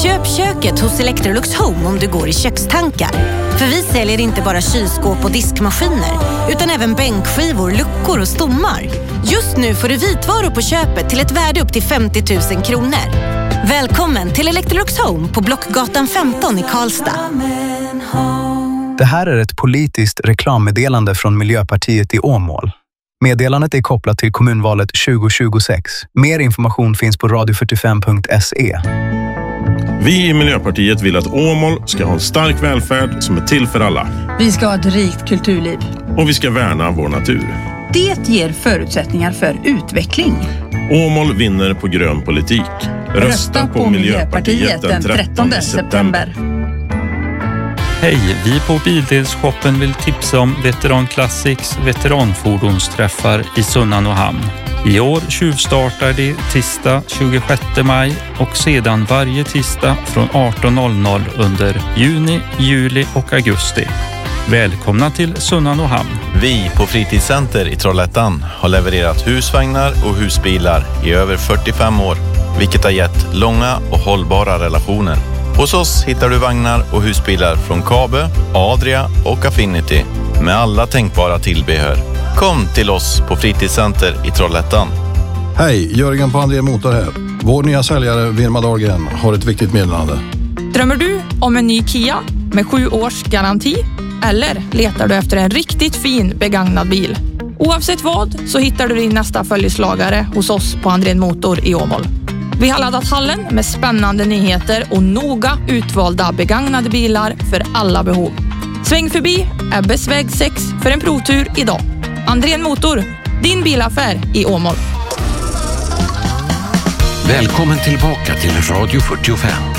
Köp köket hos Electrolux Home om du går i kökstankar. För vi säljer inte bara kylskåp och diskmaskiner utan även bänkskivor, luckor och stommar. Just nu får du vitvaror på köpet till ett värde upp till 50 000 kronor. Välkommen till Electrolux Home på Blockgatan 15 i Karlstad. Det här är ett politiskt reklammeddelande från Miljöpartiet i Åmål. Meddelandet är kopplat till kommunvalet 2026. Mer information finns på radio45.se. Vi i Miljöpartiet vill att Åmål ska ha en stark välfärd som är till för alla. Vi ska ha ett rikt kulturliv. Och vi ska värna vår natur. Det ger förutsättningar för utveckling. Åmål vinner på grön politik. Rösta på Miljöpartiet den 13 september. Hej, vi på Bildelsshoppen vill tipsa om Veteran Classics veteranfordonsträffar i Sunnanåhamn. I år tjuvstartar det tisdag 26 maj och sedan varje tisdag från 18.00 under juni, juli och augusti. Välkomna till Sunnanåhamn. Vi på Fritidscenter i Trollhättan har levererat husvagnar och husbilar i över 45 år, vilket har gett långa och hållbara relationer. Hos oss hittar du vagnar och husbilar från Kabe, Adria och Affinity med alla tänkbara tillbehör. Kom till oss på Fritidscenter i Trollhättan. Hej, Jörgen på Andrén Motor här. Vår nya säljare Vilma Dahlgren har ett viktigt meddelande. Drömmer du om en ny Kia med 7 års garanti? Eller letar du efter en riktigt fin begagnad bil? Oavsett vad så hittar du din nästa följeslagare hos oss på Andrén Motor i Åmål. Vi har laddat hallen med spännande nyheter och noga utvalda begagnade bilar för alla behov. Sväng förbi Ebbes väg 6 för en provtur idag. Andrén Motor, din bilaffär i Åmål. Välkommen tillbaka till Radio 45.